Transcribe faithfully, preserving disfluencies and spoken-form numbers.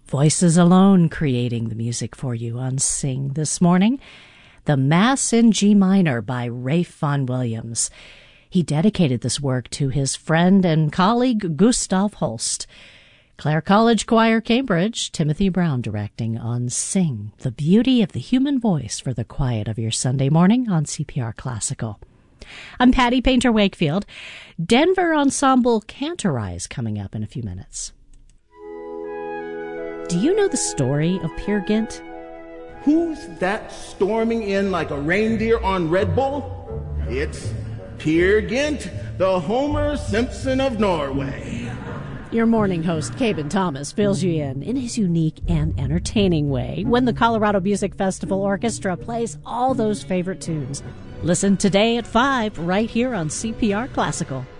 Voices alone creating the music for you on Sing this morning. The Mass in G Minor by Ralph Vaughan Williams. He dedicated this work to his friend and colleague Gustav Holst. Clare College Choir, Cambridge, Timothy Brown directing on Sing, the beauty of the human voice for the quiet of your Sunday morning on C P R Classical. I'm Patty Painter Wakefield. Denver Ensemble Cantorize coming up in a few minutes. Do you know the story of Peer Gynt? Who's that storming in like a reindeer on Red Bull? It's Peer Gynt, the Homer Simpson of Norway. Your morning host, Caben Thomas, fills you in in his unique and entertaining way when the Colorado Music Festival Orchestra plays all those favorite tunes. Listen today at five right here on C P R Classical.